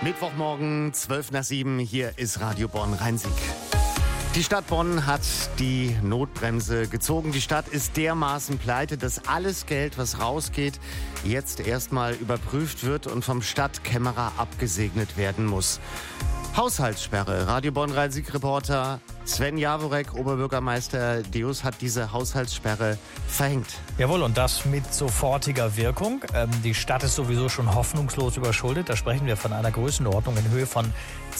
Mittwochmorgen, 6:12, hier ist Radio Bonn Rhein-Sieg. Die Stadt Bonn hat die Notbremse gezogen. Die Stadt ist dermaßen pleite, dass alles Geld, was rausgeht, jetzt erstmal überprüft wird und vom Stadtkämmerer abgesegnet werden muss. Haushaltssperre. Radio Bonn Rhein-Sieg-Reporter Sven Jaworek, Oberbürgermeister Deus, hat diese Haushaltssperre verhängt. Jawohl, und das mit sofortiger Wirkung. Die Stadt ist sowieso schon hoffnungslos überschuldet. Da sprechen wir von einer Größenordnung in Höhe von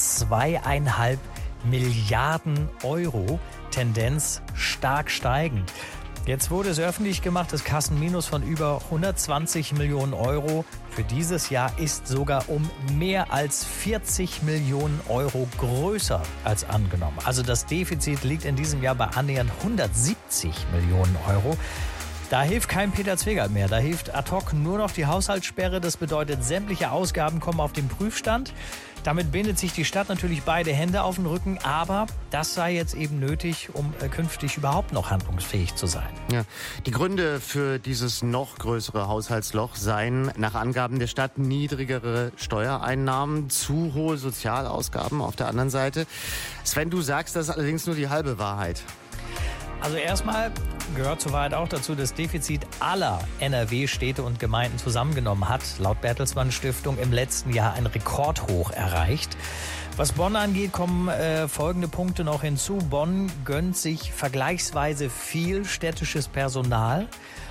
2,5 Milliarden Euro. Tendenz stark steigend. Jetzt wurde es öffentlich gemacht, das Kassenminus von über 120 Millionen Euro für dieses Jahr ist sogar um mehr als 40 Millionen Euro größer als angenommen. Also das Defizit liegt in diesem Jahr bei annähernd 170 Millionen Euro. Da hilft kein Peter Zwegert mehr. Da hilft ad hoc nur noch die Haushaltssperre. Das bedeutet, sämtliche Ausgaben kommen auf den Prüfstand. Damit bindet sich die Stadt natürlich beide Hände auf den Rücken. Aber das sei jetzt eben nötig, um künftig überhaupt noch handlungsfähig zu sein. Ja, die Gründe für dieses noch größere Haushaltsloch seien nach Angaben der Stadt niedrigere Steuereinnahmen, zu hohe Sozialausgaben auf der anderen Seite. Sven, du sagst, das ist allerdings nur die halbe Wahrheit. Also erstmal gehört zur Wahrheit auch dazu, dass Defizit aller NRW-Städte und Gemeinden zusammengenommen hat, laut Bertelsmann Stiftung im letzten Jahr ein Rekordhoch erreicht. Was Bonn angeht, kommen folgende Punkte noch hinzu. Bonn gönnt sich vergleichsweise viel städtisches Personal,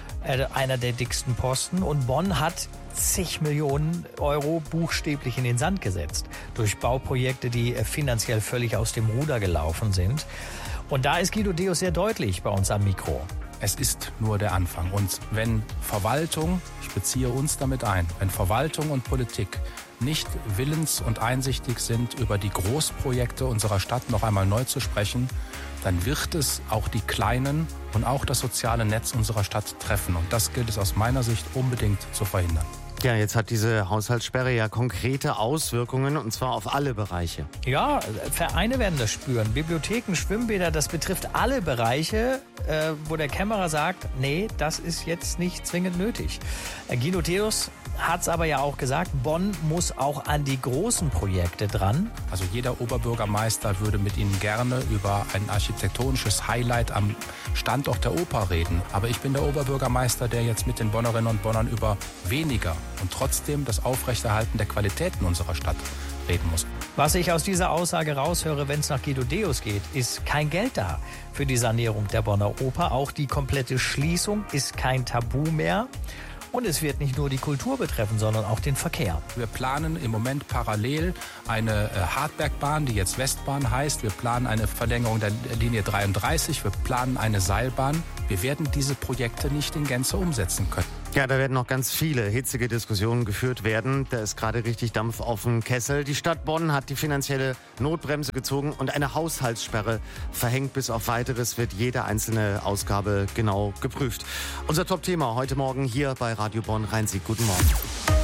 einer der dicksten Posten. Und Bonn hat zig Millionen Euro buchstäblich in den Sand gesetzt durch Bauprojekte, die finanziell völlig aus dem Ruder gelaufen sind. Und da ist Guido Deus sehr deutlich bei uns am Mikro. Es ist nur der Anfang. Und wenn Verwaltung, ich beziehe uns damit ein, wenn Verwaltung und Politik nicht willens und einsichtig sind, über die Großprojekte unserer Stadt noch einmal neu zu sprechen, dann wird es auch die kleinen und auch das soziale Netz unserer Stadt treffen. Und das gilt es aus meiner Sicht unbedingt zu verhindern. Ja, jetzt hat diese Haushaltssperre ja konkrete Auswirkungen, und zwar auf alle Bereiche. Ja, Vereine werden das spüren. Bibliotheken, Schwimmbäder, das betrifft alle Bereiche, wo der Kämmerer sagt, nee, das ist jetzt nicht zwingend nötig. Guido Deus hat es aber ja auch gesagt, Bonn muss auch an die großen Projekte dran. Also jeder Oberbürgermeister würde mit Ihnen gerne über ein architektonisches Highlight am Standort der Oper reden. Aber ich bin der Oberbürgermeister, der jetzt mit den Bonnerinnen und Bonnern über weniger und trotzdem das Aufrechterhalten der Qualitäten unserer Stadt reden muss. Was ich aus dieser Aussage raushöre, wenn es nach Guido Deus geht, ist kein Geld da für die Sanierung der Bonner Oper. Auch die komplette Schließung ist kein Tabu mehr. Und es wird nicht nur die Kultur betreffen, sondern auch den Verkehr. Wir planen im Moment parallel eine Hartbergbahn, die jetzt Westbahn heißt. Wir planen eine Verlängerung der Linie 33. Wir planen eine Seilbahn. Wir werden diese Projekte nicht in Gänze umsetzen können. Ja, da werden noch ganz viele hitzige Diskussionen geführt werden. Da ist gerade richtig Dampf auf dem Kessel. Die Stadt Bonn hat die finanzielle Notbremse gezogen und eine Haushaltssperre verhängt. Bis auf Weiteres wird jede einzelne Ausgabe genau geprüft. Unser Top-Thema heute Morgen hier bei Radio Bonn Rhein-Sieg. Guten Morgen.